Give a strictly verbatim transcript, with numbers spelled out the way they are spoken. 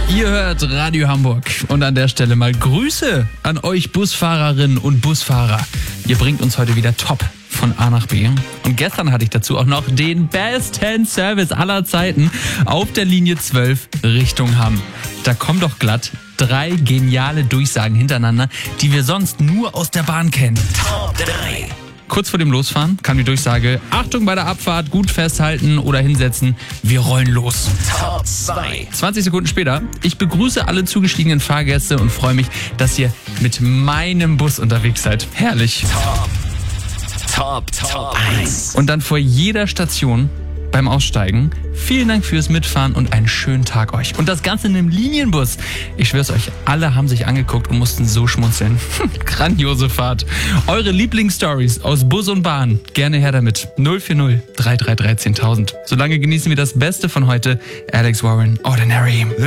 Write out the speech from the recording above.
Ihr hört Radio Hamburg und an der Stelle mal Grüße an euch Busfahrerinnen und Busfahrer. Ihr bringt uns heute wieder top von A nach B. Und gestern hatte ich dazu auch noch den besten Service aller Zeiten auf der Linie zwölf Richtung Hamm. Da kommen doch glatt drei geniale Durchsagen hintereinander, die wir sonst nur aus der Bahn kennen. Top drei. Kurz vor dem Losfahren kam die Durchsage: Achtung bei der Abfahrt, gut festhalten oder hinsetzen, wir rollen los. Top zwei. zwanzig Sekunden später, ich begrüße alle zugestiegenen Fahrgäste und freue mich, dass ihr mit meinem Bus unterwegs seid. Herrlich. Top, top, top eins. Und dann vor jeder Station beim Aussteigen: Vielen Dank fürs Mitfahren und einen schönen Tag euch. Und das Ganze in einem Linienbus. Ich schwör's euch, alle haben sich angeguckt und mussten so schmunzeln. Grandiose Fahrt. Eure Lieblingsstories aus Bus und Bahn. Gerne her damit. null vier null drei drei drei zehntausend. Solange genießen wir das Beste von heute. Alex Warren, Ordinary.